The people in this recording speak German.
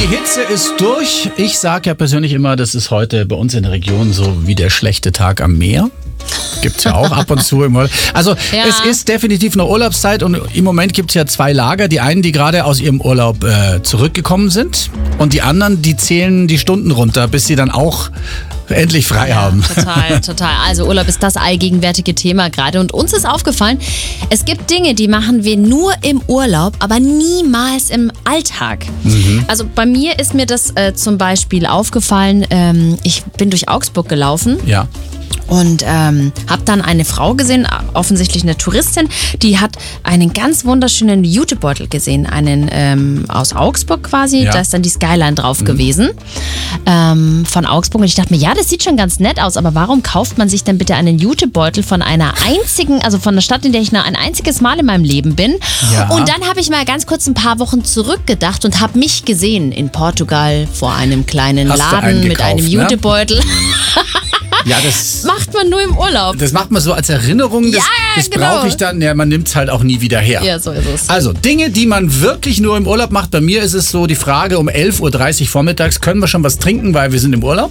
Die Hitze ist durch. Ich sage ja persönlich immer, das ist heute bei uns in der Region so wie der schlechte Tag am Meer. Gibt's ja auch ab und zu im Urlaub. Also Ja. Es ist definitiv eine Urlaubszeit und im Moment gibt's ja zwei Lager. Die einen, die gerade aus ihrem Urlaub zurückgekommen sind und die anderen, die zählen die Stunden runter, bis sie dann auch endlich frei haben. Total. Also Urlaub ist das allgegenwärtige Thema gerade. Und uns ist aufgefallen, es gibt Dinge, die machen wir nur im Urlaub, aber niemals im Alltag. Also bei mir ist mir das zum Beispiel aufgefallen, ich bin durch Augsburg gelaufen. Ja. Und habe dann eine Frau gesehen, offensichtlich eine Touristin, die hat einen ganz wunderschönen Jutebeutel gesehen, einen aus Augsburg quasi, Ja. da ist dann die Skyline drauf gewesen von Augsburg und ich dachte mir, ja, das sieht schon ganz nett aus, aber warum kauft man sich denn bitte einen Jutebeutel von einer einzigen, also von der Stadt, in der ich nur ein einziges Mal in meinem Leben bin? Ja. Und dann habe ich mal ganz kurz ein paar Wochen zurückgedacht und habe mich gesehen in Portugal vor einem kleinen Hast du einen Laden mit gekauft, einem ne? Jutebeutel. Ja, das Macht man nur im Urlaub. macht man so als Erinnerung. Das genau. brauche ich dann. Ja, man nimmt es halt auch nie wieder her. Ja, so ist es. Also Dinge, die man wirklich nur im Urlaub macht. Bei mir ist es so die Frage um 11.30 Uhr vormittags, können wir schon was trinken, weil wir sind im Urlaub?